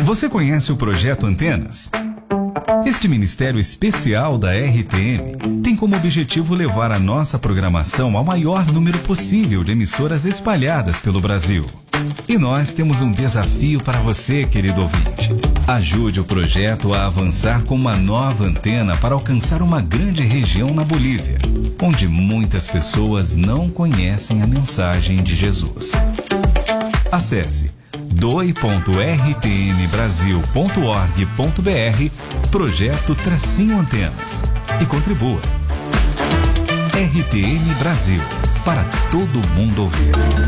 Você conhece o Projeto Antenas? Este ministério especial da RTM tem como objetivo levar a nossa programação ao maior número possível de emissoras espalhadas pelo Brasil. E nós temos um desafio para você, querido ouvinte. Ajude o projeto a avançar com uma nova antena para alcançar uma grande região na Bolívia, onde muitas pessoas não conhecem a mensagem de Jesus. Acesse doi.rtmbrasil.org.br Projeto-Antenas e contribua. RTM Brasil, para todo mundo ouvir.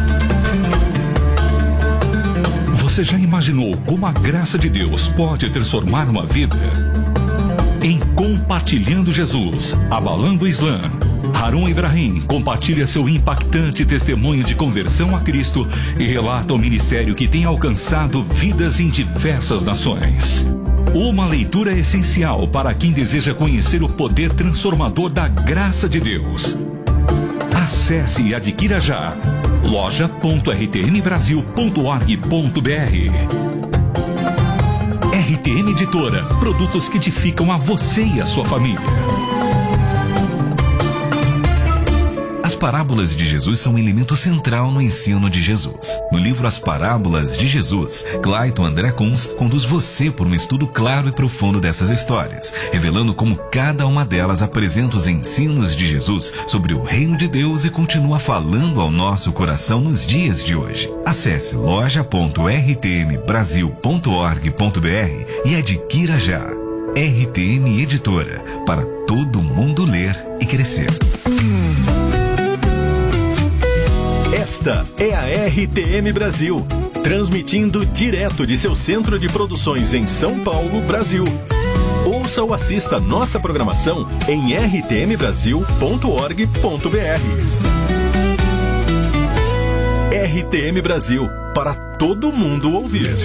Você já imaginou como a graça de Deus pode transformar uma vida? Em Compartilhando Jesus, Abalando o Islã, Harun Ibrahim compartilha seu impactante testemunho de conversão a Cristo e relata o ministério que tem alcançado vidas em diversas nações. Uma leitura essencial para quem deseja conhecer o poder transformador da graça de Deus. Acesse e adquira já loja.rtmbrasil.org.br. RTM Editora, produtos que edificam a você e a sua família. As parábolas de Jesus são um elemento central no ensino de Jesus. No livro As Parábolas de Jesus, Clayton André Kunz conduz você por um estudo claro e profundo dessas histórias, revelando como cada uma delas apresenta os ensinos de Jesus sobre o reino de Deus e continua falando ao nosso coração nos dias de hoje. Acesse loja.rtmbrasil.org.br e adquira já. RTM Editora, para todo mundo ler e crescer. Esta é a RTM Brasil, transmitindo direto de seu centro de produções em São Paulo, Brasil. Ouça ou assista nossa programação em rtmbrasil.org.br. RTM Brasil, para todo mundo ouvir.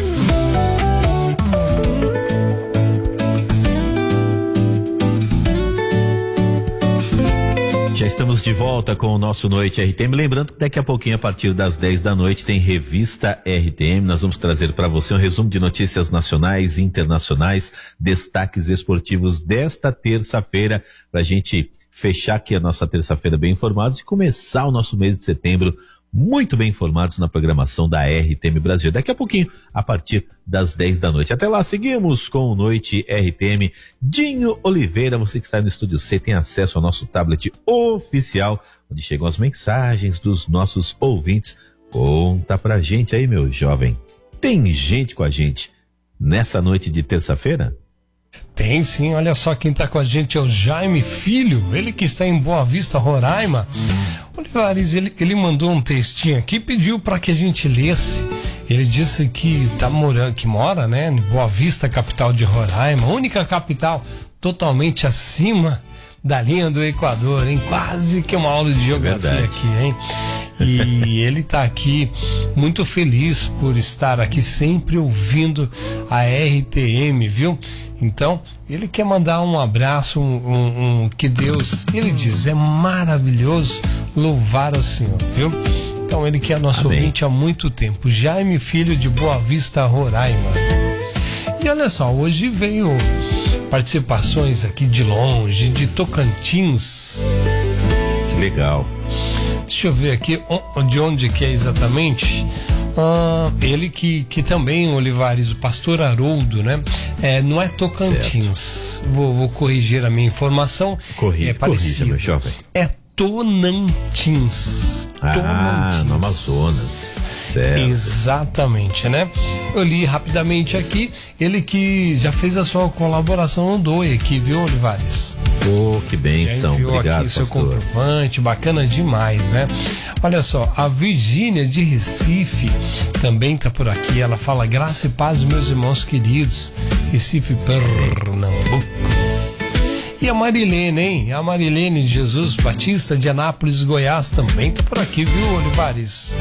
Já estamos de volta com o nosso Noite RTM. Lembrando que daqui a pouquinho, a partir das 10 da noite, tem Revista RTM. Nós vamos trazer para você um resumo de notícias nacionais e internacionais, destaques esportivos desta terça-feira, para a gente fechar aqui a nossa terça-feira bem informados e começar o nosso mês de setembro muito bem informados na programação da RTM Brasil. Daqui a pouquinho, a partir das 10 da noite. Até lá, seguimos com o Noite RTM. Dinho Oliveira, você que está no Estúdio C, tem acesso ao nosso tablet oficial, onde chegam as mensagens dos nossos ouvintes. Conta pra gente aí, meu jovem. Tem gente com a gente nessa noite de terça-feira? Tem sim, olha só quem tá com a gente é o Jaime Filho, ele que está em Boa Vista, Roraima. Olivares, ele mandou um textinho aqui, pediu para que a gente lesse. Ele disse que mora, né, em Boa Vista, capital de Roraima, única capital totalmente acima da linha do Equador, hein? Quase que uma aula de geografia aqui, hein? E ele tá aqui muito feliz por estar aqui sempre ouvindo a RTM, viu? Então, ele quer mandar um abraço, que Deus, ele diz, é maravilhoso louvar o Senhor, viu? Então, ele que é nosso ouvinte há muito tempo. Jaime Filho de Boa Vista, Roraima. E olha só, hoje veio participações aqui de longe, de Tocantins. Que legal. Deixa eu ver aqui de onde que é exatamente. Ele que também, Olivares, o pastor Haroldo, né? Não é Tocantins. Vou corrigir a minha informação. Corrija, meu jovem. É Tonantins. Tonantins. No Amazonas. Certo. Exatamente, né? Eu li rapidamente aqui, ele que já fez a sua colaboração no DOI aqui, viu, Olivares? Que bênção, obrigado, aqui seu pastor. comprovante, bacana demais, né? Olha só, a Virgínia de Recife também tá por aqui, ela fala graça e paz, meus irmãos queridos, Recife, Pernambuco. E a Marilene, hein? A Marilene de Jesus Batista de Anápolis, Goiás também tá por aqui, viu, Olivares?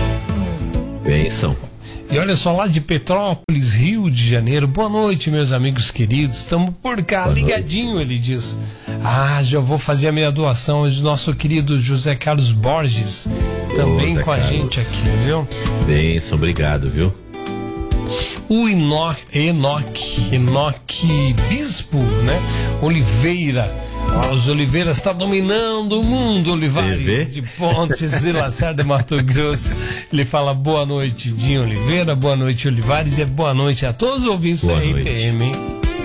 Bênção. E olha só, lá de Petrópolis, Rio de Janeiro, boa noite, meus amigos queridos, estamos por cá, boa ligadinho, noite. Ele diz. Já vou fazer a minha doação hoje, nosso querido José Carlos Borges, também com a gente aqui, viu? Bênção, obrigado, viu? O Enoque Bispo, né? Oliveira. Os Oliveiras está dominando o mundo, Olivares de Pontes e Lacerda, Mato Grosso. Ele fala boa noite, Dinho Oliveira, boa noite, Olivares, e boa noite a todos os ouvintes da RTM, hein?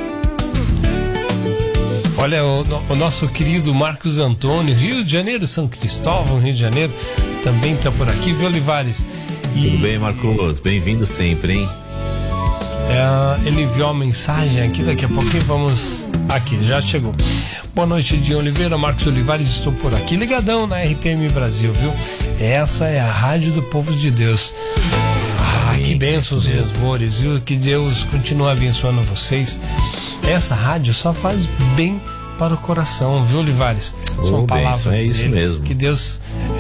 Olha, o nosso querido Marcos Antônio, Rio de Janeiro, São Cristóvão, Rio de Janeiro, também está por aqui, viu, Olivares? Tudo bem, Marcos? Bem-vindo sempre, hein? Ele enviou uma mensagem aqui, daqui a pouquinho vamos... Aqui, já chegou. Boa noite, Dinho Oliveira, Marcos Olivares, estou por aqui, ligadão na RTM Brasil, viu? Essa é a Rádio do Povo de Deus. Que bênçãos, louvores, viu? Que Deus continue abençoando vocês. Essa rádio só faz bem para o coração, viu, Olivares? São palavras dele. Isso mesmo. Que Deus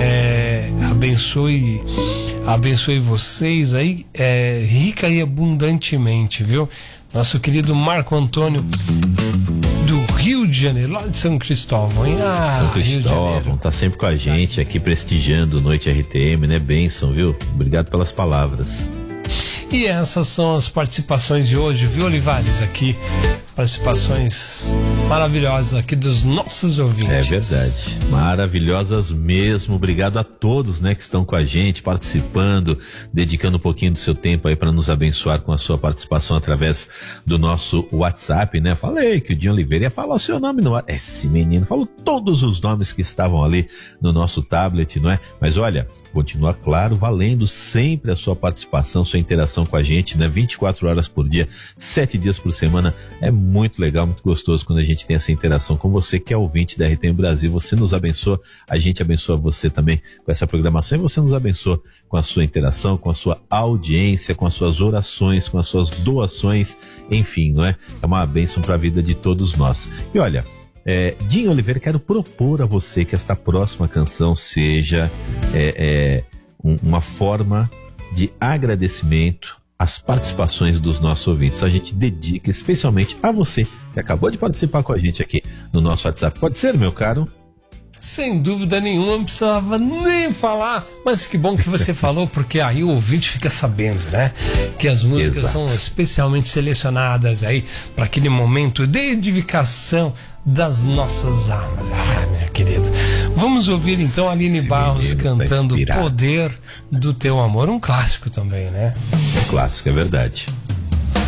abençoe vocês aí, rica e abundantemente, viu? Nosso querido Marco Antônio do Rio de Janeiro, lá de São Cristóvão, hein? São Cristóvão, tá sempre com a gente aqui prestigiando Noite RTM, né? Bênção, viu? Obrigado pelas palavras. E essas são as participações de hoje, viu, Olivares? Aqui, participações maravilhosas aqui dos nossos ouvintes. É verdade, maravilhosas mesmo. Obrigado a todos, né, que estão com a gente, participando, dedicando um pouquinho do seu tempo aí para nos abençoar com a sua participação através do nosso WhatsApp, né? Falei que o Dinho Oliveira ia falar o seu nome no WhatsApp. Esse menino falou todos os nomes que estavam ali no nosso tablet, não é? Mas olha, continua, claro, valendo sempre a sua participação, sua interação com a gente, né? 24 horas por dia, 7 dias por semana. É muito legal, muito gostoso quando a gente tem essa interação com você, que é ouvinte da RTM Brasil. Você nos abençoa, a gente abençoa você também com essa programação, e você nos abençoa com a sua interação, com a sua audiência, com as suas orações, com as suas doações, enfim, não é? É uma bênção para a vida de todos nós. E olha, Dinho Oliveira, quero propor a você que esta próxima canção seja uma forma de agradecimento às participações dos nossos ouvintes. A gente dedica especialmente a você que acabou de participar com a gente aqui no nosso WhatsApp. Pode ser, meu caro? Sem dúvida nenhuma, não precisava nem falar, mas que bom que você falou, porque aí o ouvinte fica sabendo, né? Que as músicas são especialmente selecionadas aí para aquele momento de edificação das nossas almas. Minha querida. Vamos ouvir então a Aline Barros cantando Poder do Teu Amor, um clássico também, né? Um clássico, é verdade.